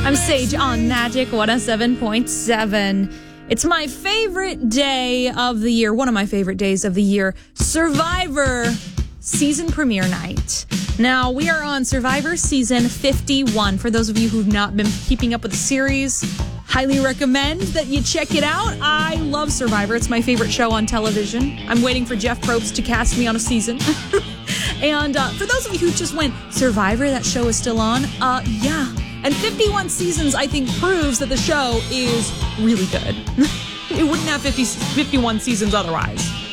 I'm Sage on Magic 107.7. It's my favorite day of the year, one of my favorite days of the year, Survivor season premiere night. Now, we are on Survivor season 51. For those of you who've not been keeping up with the series, highly recommend that you check it out. I love Survivor. It's my favorite show on television. I'm waiting for Jeff Probst to cast me on a season. And for those of you who just went, Survivor, that show is still on? Yeah. And 51 seasons, I think, proves that the show is really good. It wouldn't have 51 seasons otherwise.